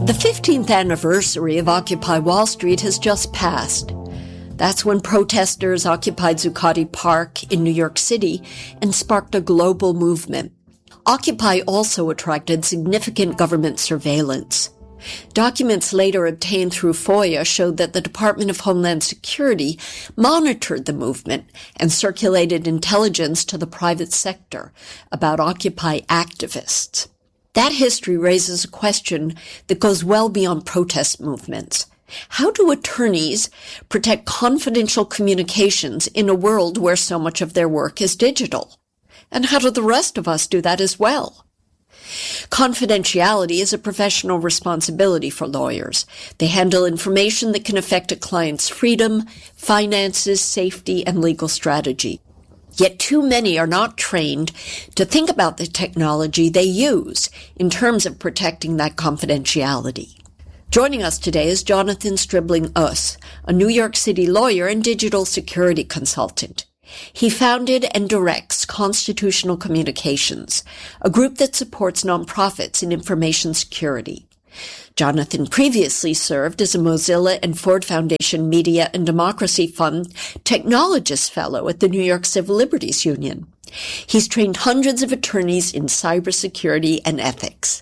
The 15th anniversary of Occupy Wall Street has just passed. That's when protesters occupied Zuccotti Park in New York City and sparked a global movement. Occupy also attracted significant government surveillance. Documents later obtained through FOIA showed that the Department of Homeland Security monitored the movement and circulated intelligence to the private sector about Occupy activists. That history raises a question that goes well beyond protest movements. How do attorneys protect confidential communications in a world where so much of their work is digital? And how do the rest of us do that as well? Confidentiality is a professional responsibility for lawyers. They handle information that can affect a client's freedom, finances, safety, and legal strategy. Yet too many are not trained to think about the technology they use in terms of protecting that confidentiality. Joining us today is Jonathan Stribling-Oss, a New York City lawyer and digital security consultant. He founded and directs Constitutional Communications, a group that supports nonprofits in information security. Jonathan previously served as a Mozilla and Ford Foundation Media and Democracy Fund Technologist Fellow at the New York Civil Liberties Union. He's trained hundreds of attorneys in cybersecurity and ethics.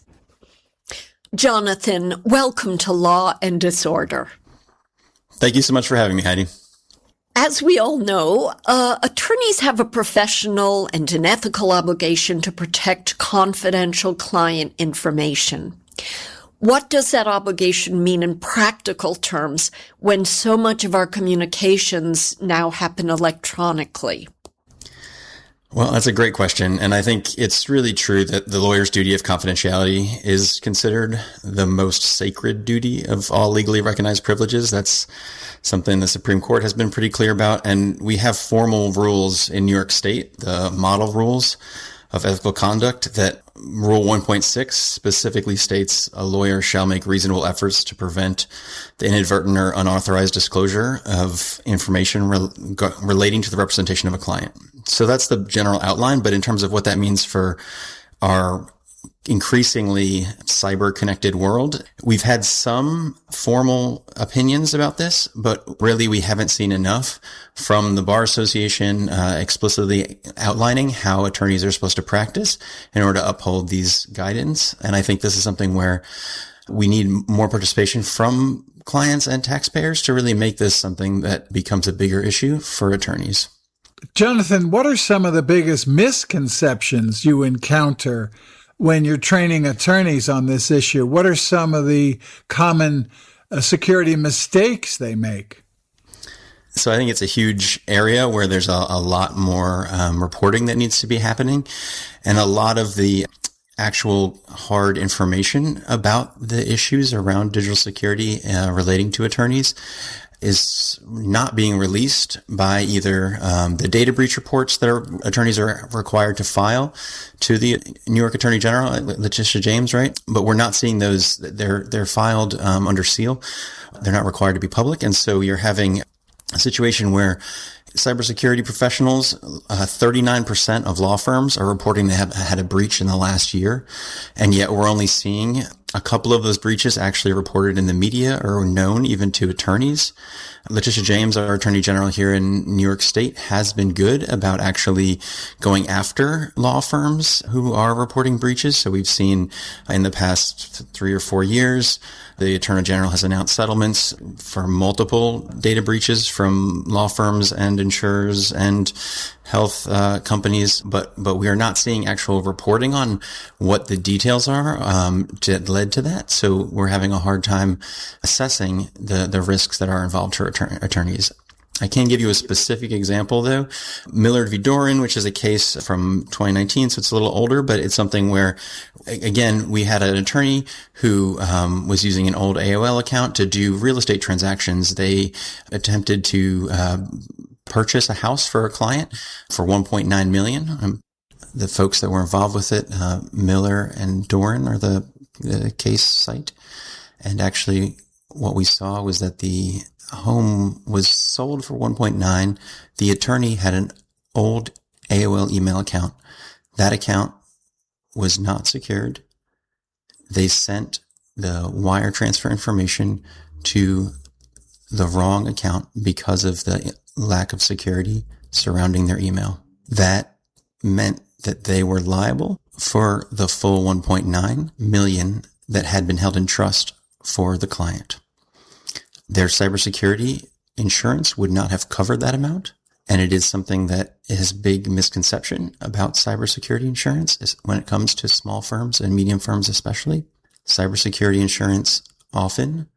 Jonathan, welcome to Law and Disorder. Thank you so much for having me, Heidi. As we all know, attorneys have a professional and an ethical obligation to protect confidential client information. What does that obligation mean in practical terms when so much of our communications now happen electronically? Well, that's a great question. And I think it's really true that the lawyer's duty of confidentiality is considered the most sacred duty of all legally recognized privileges. That's something the Supreme Court has been pretty clear about. And we have formal rules in New York State, the model rules of ethical conduct, that Rule 1.6 specifically states a lawyer shall make reasonable efforts to prevent the inadvertent or unauthorized disclosure of information relating to the representation of a client. So that's the general outline, but in terms of what that means for our increasingly cyber-connected world, we've had some formal opinions about this, but really we haven't seen enough from the Bar Association explicitly outlining how attorneys are supposed to practice in order to uphold these guidance. And I think this is something where we need more participation from clients and taxpayers to really make this something that becomes a bigger issue for attorneys. Jonathan, what are some of the biggest misconceptions you encounter when you're training attorneys on this issue? What are some of the common security mistakes they make? So I think it's a huge area where there's a lot more reporting that needs to be happening, and a lot of the actual hard information about the issues around digital security relating to attorneys is not being released by either the data breach reports that attorneys are required to file to the New York Attorney General, Letitia James, right? But we're not seeing those. They're filed under seal. They're not required to be public. And so you're having a situation where cybersecurity professionals, 39% of law firms are reporting they have had a breach in the last year. And yet we're only seeing a couple of those breaches actually reported in the media or known even to attorneys. Letitia James, our Attorney General here in New York State, has been good about actually going after law firms who are reporting breaches. So we've seen in the past 3 or 4 years, the Attorney General has announced settlements for multiple data breaches from law firms and insurers and health companies, but we are not seeing actual reporting on what the details are that led to that. So we're having a hard time assessing the risks that are involved for attorneys. I can give you a specific example, though. Millard v. Doran, which is a case from 2019, so it's a little older, but it's something where, again, we had an attorney who was using an old AOL account to do real estate transactions. They attempted to purchase a house for a client for $1.9 million. The folks that were involved with it, Miller and Doran, are the case site. And actually, what we saw was that the home was sold for 1.9. The attorney had an old AOL email account. That account was not secured. They sent the wire transfer information to the wrong account because of the lack of security surrounding their email. That meant that they were liable for the full 1.9 million that had been held in trust for the client. Their cybersecurity insurance would not have covered that amount. And it is something that is a big misconception about cybersecurity insurance is when it comes to small firms and medium firms especially. Cybersecurity insurance often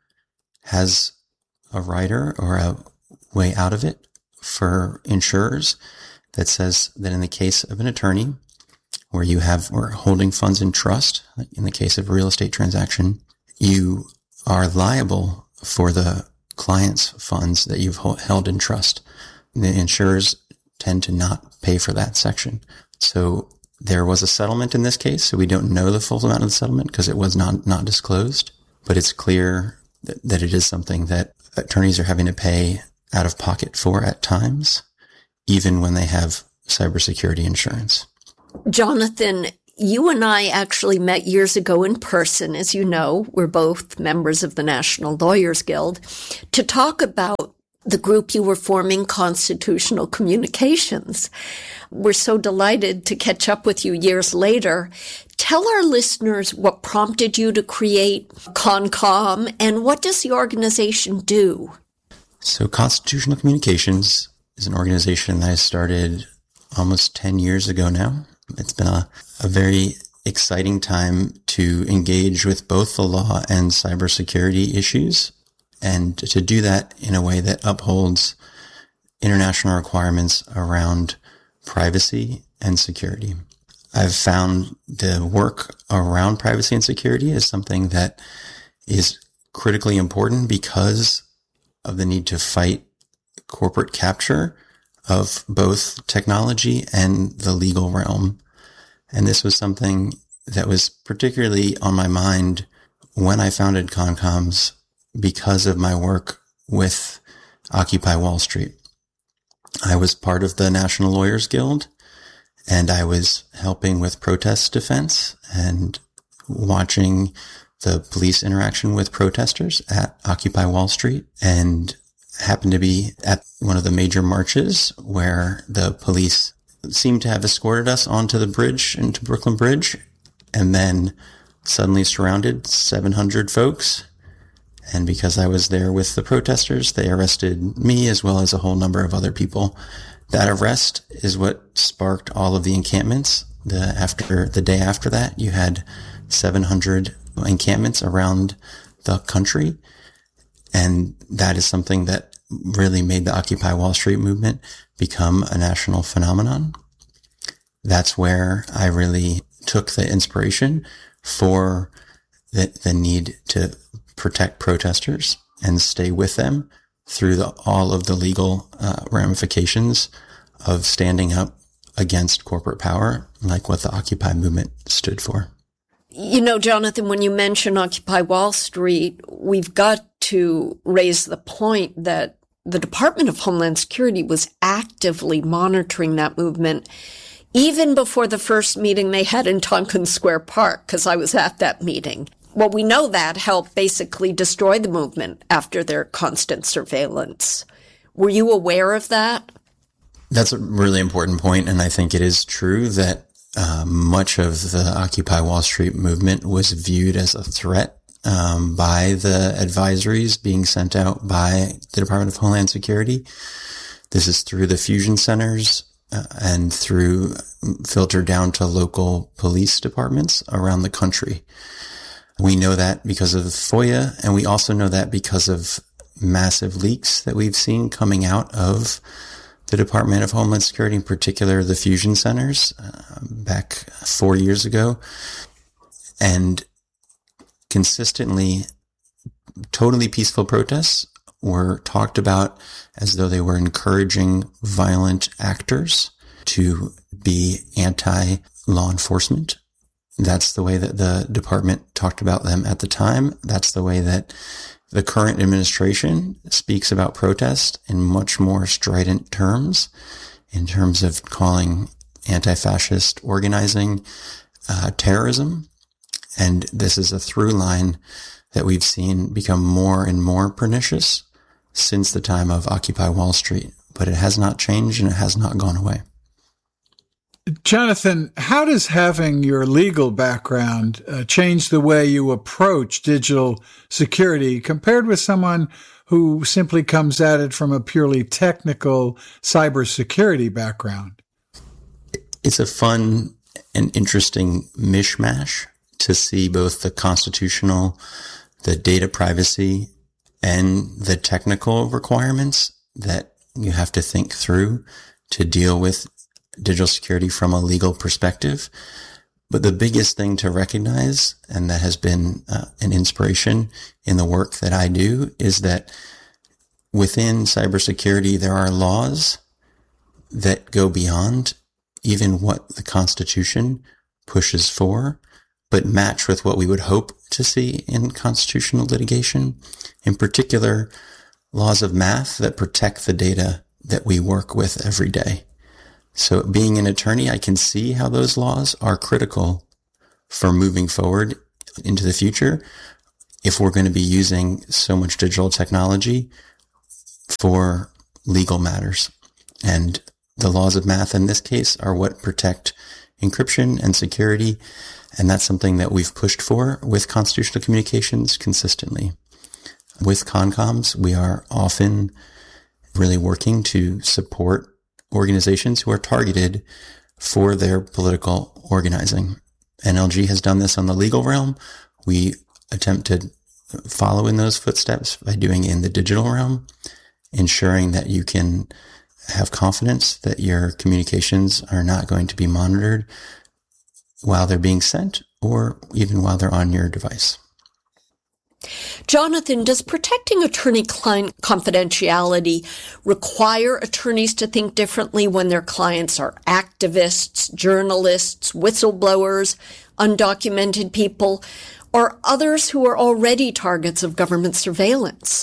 has a rider or a way out of it for insurers that says that in the case of an attorney where we're holding funds in trust, like in the case of a real estate transaction, you are liable for the client's funds that you've held in trust. The insurers tend to not pay for that section. So there was a settlement in this case. So we don't know the full amount of the settlement because it was not disclosed, but it's clear that it is something that attorneys are having to pay out of pocket for at times, even when they have cybersecurity insurance. Jonathan, you and I actually met years ago in person. As you know, we're both members of the National Lawyers Guild, to talk about the group you were forming, Constitutional Communications. We're so delighted to catch up with you years later. Tell our listeners what prompted you to create CONCOM and what does the organization do? So Constitutional Communications is an organization that I started almost 10 years ago now. It's been a very exciting time to engage with both the law and cybersecurity issues, and to do that in a way that upholds international requirements around privacy and security. I've found the work around privacy and security is something that is critically important because of the need to fight corporate capture of both technology and the legal realm. And this was something that was particularly on my mind when I founded CONCOMS because of my work with Occupy Wall Street. I was part of the National Lawyers Guild, and I was helping with protest defense and watching the police interaction with protesters at Occupy Wall Street, and happened to be at one of the major marches where the police seemed to have escorted us onto the bridge, into Brooklyn Bridge, and then suddenly surrounded 700 folks. And because I was there with the protesters, they arrested me as well as a whole number of other people. That arrest is what sparked all of the encampments. The day after that, you had 700 encampments around the country. And that is something that really made the Occupy Wall Street movement become a national phenomenon. That's where I really took the inspiration for the need to protect protesters and stay with them through all of the legal ramifications of standing up against corporate power, like what the Occupy movement stood for. You know, Jonathan, when you mention Occupy Wall Street, we've got to raise the point that the Department of Homeland Security was actively monitoring that movement even before the first meeting they had in Tompkins Square Park, because I was at that meeting. Well, we know that helped basically destroy the movement after their constant surveillance. Were you aware of that? That's a really important point, and I think it is true that much of the Occupy Wall Street movement was viewed as a threat by the advisories being sent out by the Department of Homeland Security. This is through the fusion centers and through filtered down to local police departments around the country. We know that because of FOIA, and we also know that because of massive leaks that we've seen coming out of the Department of Homeland Security, in particular the fusion centers, back 4 years ago. And consistently, totally peaceful protests were talked about as though they were encouraging violent actors to be anti-law enforcement. That's the way that the department talked about them at the time. That's the way that the current administration speaks about protest in much more strident terms, in terms of calling anti-fascist organizing terrorism. And this is a through line that we've seen become more and more pernicious since the time of Occupy Wall Street, but it has not changed and it has not gone away. Jonathan, how does having your legal background change the way you approach digital security compared with someone who simply comes at it from a purely technical cybersecurity background? It's a fun and interesting mishmash to see both the constitutional, the data privacy, and the technical requirements that you have to think through to deal with digital security from a legal perspective. But the biggest thing to recognize, and that has been an inspiration in the work that I do, is that within cybersecurity, there are laws that go beyond even what the Constitution pushes for, but match with what we would hope to see in constitutional litigation. In particular, laws of math that protect the data that we work with every day. So being an attorney, I can see how those laws are critical for moving forward into the future if we're going to be using so much digital technology for legal matters. And the laws of math in this case are what protect encryption and security. And that's something that we've pushed for with constitutional communications consistently. With CONCOMS, we are often really working to support organizations who are targeted for their political organizing. NLG has done this on the legal realm. We attempt to follow in those footsteps by doing it in the digital realm, ensuring that you can have confidence that your communications are not going to be monitored while they're being sent or even while they're on your device. Jonathan, does protecting attorney-client confidentiality require attorneys to think differently when their clients are activists, journalists, whistleblowers, undocumented people, or others who are already targets of government surveillance?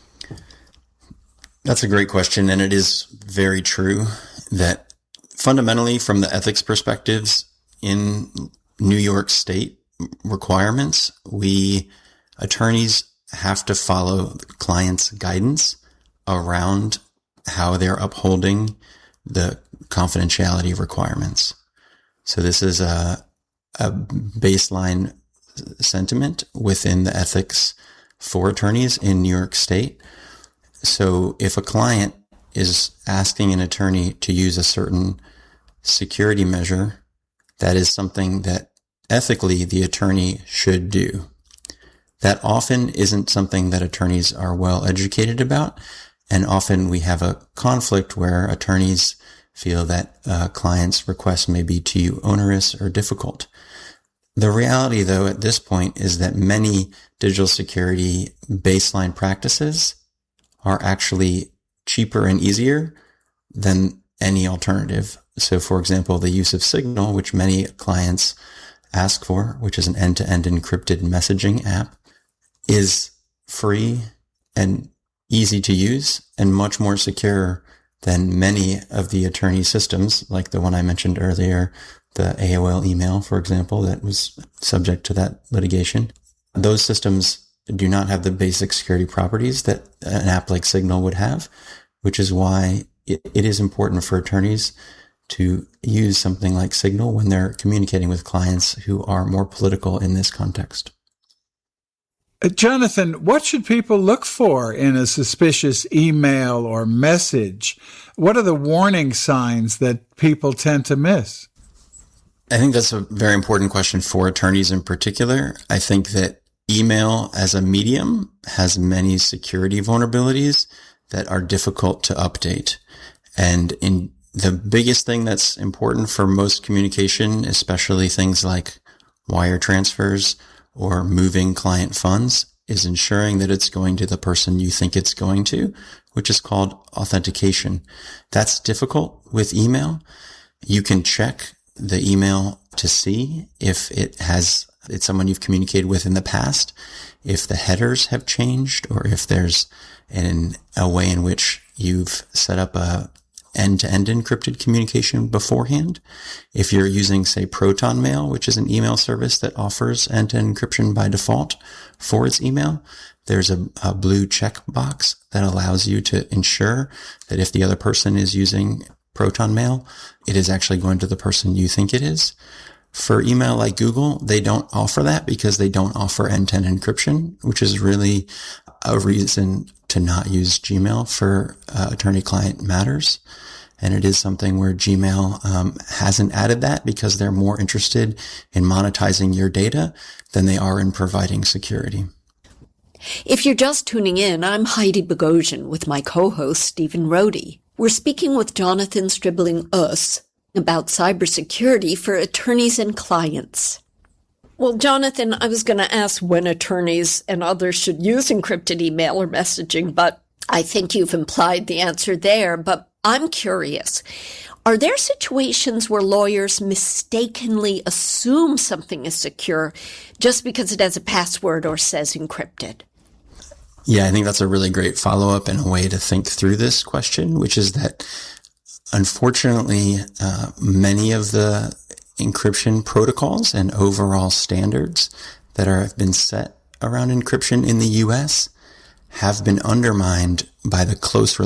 That's a great question, and it is very true that fundamentally from the ethics perspectives in New York State requirements, attorneys have to follow the client's guidance around how they're upholding the confidentiality requirements. So this is a baseline sentiment within the ethics for attorneys in New York State. So if a client is asking an attorney to use a certain security measure, that is something that ethically the attorney should do. That often isn't something that attorneys are well educated about. And often we have a conflict where attorneys feel that a client's request may be too onerous or difficult. The reality, though, at this point is that many digital security baseline practices are actually cheaper and easier than any alternative. So, for example, the use of Signal, which many clients ask for, which is an end-to-end encrypted messaging app, is free and easy to use and much more secure than many of the attorney systems, like the one I mentioned earlier, the AOL email, for example, that was subject to that litigation. Those systems do not have the basic security properties that an app like Signal would have, which is why it is important for attorneys to use something like Signal when they're communicating with clients who are more political in this context. Jonathan, what should people look for in a suspicious email or message? What are the warning signs that people tend to miss? I think that's a very important question for attorneys in particular. I think that email as a medium has many security vulnerabilities that are difficult to update. And the biggest thing that's important for most communication, especially things like wire transfers or moving client funds, is ensuring that it's going to the person you think it's going to, which is called authentication. That's difficult with email. You can check the email to see if it's someone you've communicated with in the past, if the headers have changed, or if there's a way in which you've set up a end-to-end encrypted communication beforehand. If you're using, say, Proton Mail, which is an email service that offers end-to-end encryption by default for its email, there's a blue check box that allows you to ensure that if the other person is using Proton Mail, it is actually going to the person you think it is. For email like Google, they don't offer that because they don't offer end-to-end encryption, which is really a reason to not use Gmail for attorney-client matters. And it is something where Gmail hasn't added that because they're more interested in monetizing your data than they are in providing security. If you're just tuning in, I'm Heidi Bogosian with my co-host, Stephen Rohde. We're speaking with Jonathan Stribling-Oss about cybersecurity for attorneys and clients. Well, Jonathan, I was going to ask when attorneys and others should use encrypted email or messaging, but I think you've implied the answer there. But I'm curious, are there situations where lawyers mistakenly assume something is secure just because it has a password or says encrypted? Yeah, I think that's a really great follow-up and a way to think through this question, which is that unfortunately, many of the encryption protocols and overall standards that have been set around encryption in the U.S. have been undermined by the close